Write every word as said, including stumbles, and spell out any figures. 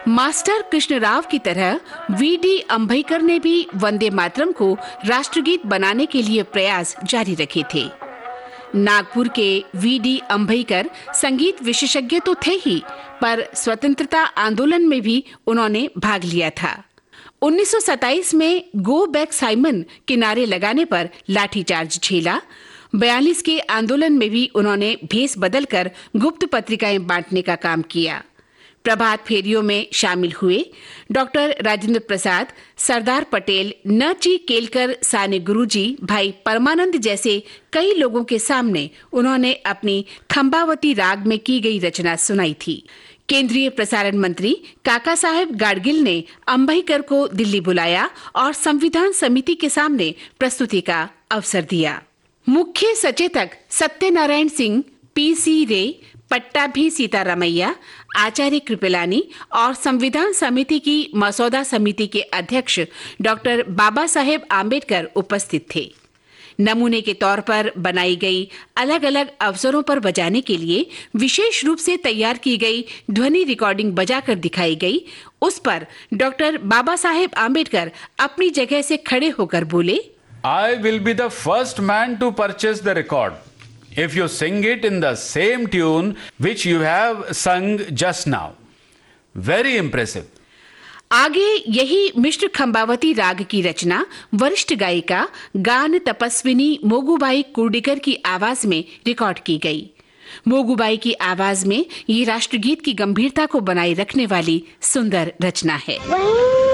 Master Krishnarao की तरह we D Ambedkar ने भी वंदे मातरम को राष्ट्रगीत बनाने के लिए प्रयास जारी रखे थे। नागपुर के वी डी अंबेडकर संगीत विशेषज्ञ तो थे ही, पर स्वतंत्रता आंदोलन में भी उन्होंने भाग लिया था। उन्नीस सौ सत्ताईस में गो बैक साइमन के नारे लगाने पर लाठीचार्ज झेला। बयालीस के आंदोलन में भी उन्होंने भेष बदलकर गुप्त पत्रिकाएं बांटने का काम किया। प्रभात फेरियों में शामिल हुए। डॉक्टर राजेंद्र प्रसाद, सरदार पटेल, नची केलकर साने गुरुजी, भाई परमानंद जैसे कई लोगों के सामने उन्होंने अपनी खंबावती राग में की गई रचना सुनाई थी। केंद्रीय प्रसारण मंत्री काका साहेब गाडगिल ने अंबेडकर को दिल्ली बुलाया और संविधान समिति के सामने प्रस्तुति का अवसर दिया। मुख्य सचेतक सत्यनारायण सिंह, पी सी रे, पट्टाभी सीतारामैया, आचार्य कृपलानी और संविधान समिति की मसौदा समिति के अध्यक्ष डॉक्टर बाबा साहेब आम्बेडकर उपस्थित थे। नमूने के तौर पर बनाई गई अलग अलग अवसरों पर बजाने के लिए विशेष रूप से तैयार की गई ध्वनि रिकॉर्डिंग बजाकर दिखाई गई। उस पर डॉक्टर बाबा साहेब आम्बेडकर अपनी जगह से खड़े होकर बोले, I will be the first man to purchase the record if you sing it in the same tune which you have sung just now. Very impressive. आगे यही मिश्र खंबावती राग की रचना वरिष्ठ गायिका गान तपस्विनी मोगूबाई कुर्डीकर की आवाज में रिकॉर्ड की गई। मोगूबाई की आवाज में ये राष्ट्रगीत की गंभीरता को बनाए रखने वाली सुंदर रचना है।